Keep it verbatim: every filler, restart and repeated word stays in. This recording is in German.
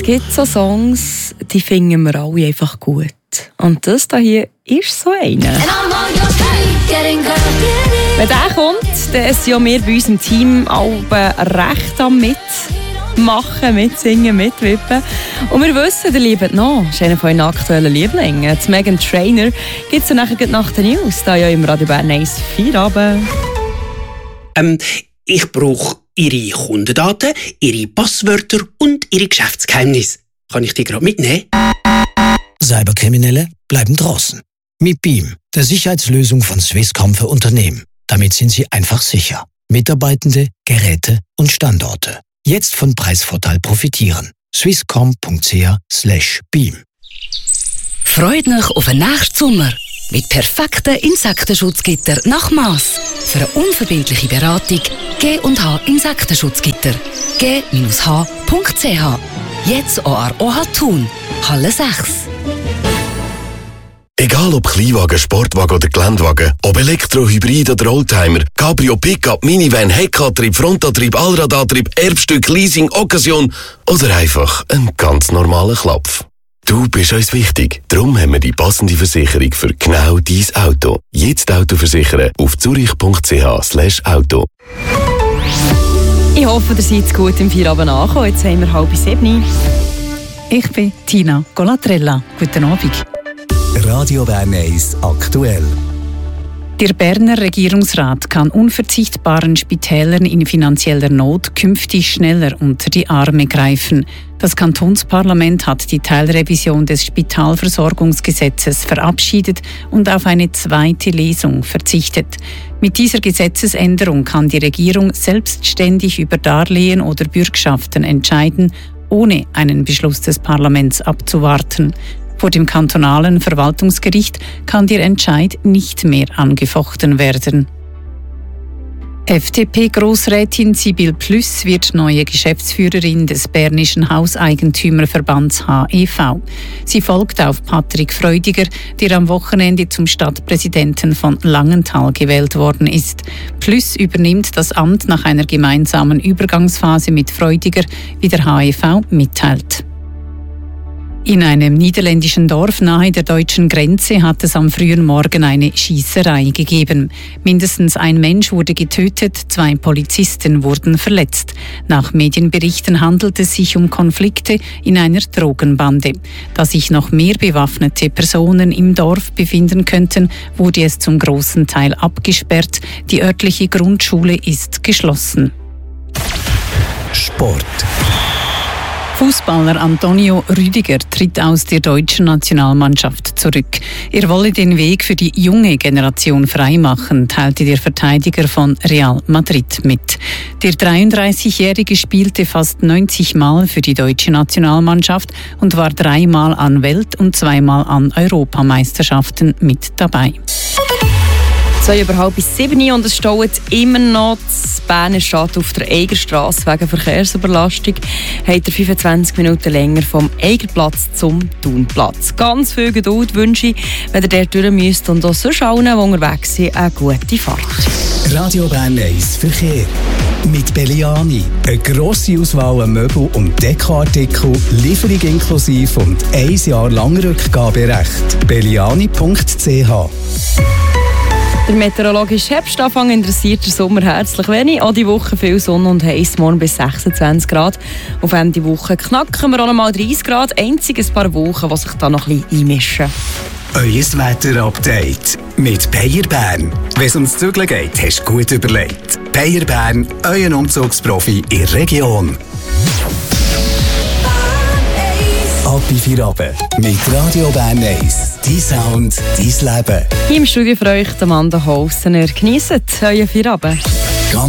Es gibt so Songs, die finden wir alle einfach gut. Und das hier ist so einer. Wenn der kommt, dann sind ja wir bei uns im Team alle recht am Mitmachen, mitsingen, mitwippen. Und wir wissen, der liebt noch. Das ist einer von euren aktuellen Lieblingen. Das Meghan Trainor gibt es ja nachher nach den News. Da ja im Radio Bern eins vier Abend. Ähm, ich brauche Ihre Kundendaten, Ihre Passwörter und Ihre Geschäftsgeheimnisse. Kann ich die gerade mitnehmen? Cyberkriminelle bleiben draußen. Mit Beam, der Sicherheitslösung von Swisscom für Unternehmen. Damit sind sie einfach sicher. Mitarbeitende, Geräte und Standorte. Jetzt von Preisvorteil profitieren. swisscom.ch slash beam. Freut euch auf den nächsten Sommer. Mit perfekten Insektenschutzgitter nach Mass. Für eine unverbindliche Beratung G und H Insektenschutzgitter. G H punkt c h. Jetzt auch an O H Thun. Halle sechs. Egal ob Kleinwagen, Sportwagen oder Geländewagen, ob Elektro, Hybrid oder Oldtimer, Cabrio, Pickup, Minivan, Heckantrieb, Frontantrieb, Allradantrieb, Erbstück, Leasing, Occasion oder einfach ein ganz normaler Klapf. Du bist uns wichtig. Darum haben wir die passende Versicherung für genau dein Auto. Jetzt Auto versichern auf zurich.ch slash Auto. Ich hoffe, ihr seid gut im Feierabend angekommen. Jetzt haben wir halb sieben. Ich bin Tina Colatrella. Guten Abend. Radio Bern eins aktuell. Der Berner Regierungsrat kann unverzichtbaren Spitälern in finanzieller Not künftig schneller unter die Arme greifen. Das Kantonsparlament hat die Teilrevision des Spitalversorgungsgesetzes verabschiedet und auf eine zweite Lesung verzichtet. Mit dieser Gesetzesänderung kann die Regierung selbstständig über Darlehen oder Bürgschaften entscheiden, ohne einen Beschluss des Parlaments abzuwarten. Vor dem kantonalen Verwaltungsgericht kann der Entscheid nicht mehr angefochten werden. F D P-Grossrätin Sibylle Plüss wird neue Geschäftsführerin des Bernischen Hauseigentümerverbands H E V. Sie folgt auf Patrick Freudiger, der am Wochenende zum Stadtpräsidenten von Langenthal gewählt worden ist. Plüss übernimmt das Amt nach einer gemeinsamen Übergangsphase mit Freudiger, wie der H E V mitteilt. In einem niederländischen Dorf nahe der deutschen Grenze hat es am frühen Morgen eine Schiesserei gegeben. Mindestens ein Mensch wurde getötet, zwei Polizisten wurden verletzt. Nach Medienberichten handelt es sich um Konflikte in einer Drogenbande. Da sich noch mehr bewaffnete Personen im Dorf befinden könnten, wurde es zum großen Teil abgesperrt. Die örtliche Grundschule ist geschlossen. Sport. Fußballer Antonio Rüdiger tritt aus der deutschen Nationalmannschaft zurück. Er wolle den Weg für die junge Generation freimachen, teilte der Verteidiger von Real Madrid mit. Der dreiunddreißigjährige spielte fast neunzig Mal für die deutsche Nationalmannschaft und war dreimal an Welt- und zweimal an Europameisterschaften mit dabei. Zwei über halb sieben und es staut immer noch das Berner Stadt auf der Eigerstrasse wegen Verkehrsüberlastung. Habt ihr fünfundzwanzig Minuten länger vom Eigerplatz zum Thunplatz. Ganz viel Geduld wünsche ich, wenn ihr dort durch müsst und auch sonst allen, die unterwegs sind, eine gute Fahrt. Radio Bern eins Verkehr. Mit Belliani. Eine grosse Auswahl an Möbel- und Dekoartikel, Lieferung inklusive und ein Jahr lang Rückgaberecht. belliani punkt c h. Der meteorologische Herbstanfang interessiert den Sommer herzlich wenig. Auch die Woche viel Sonne und heiß, morgen bis sechsundzwanzig Grad. Auf Ende Woche knacken wir auch noch mal dreißig Grad. Einzig ein paar Wochen, die sich da noch ein bisschen einmischen. Euer Wetter-Update mit Peyer Bern. Wenn es ums Zügeln geht, hast du gut überlegt. Peyer Bern, euer Umzugsprofi in der Region. Ab in Feierabend mit Radio Bern eins. Dein Sound, dein Leben. Hier im Studio für euch Amanda Haussener. Genießt euren Feierabend.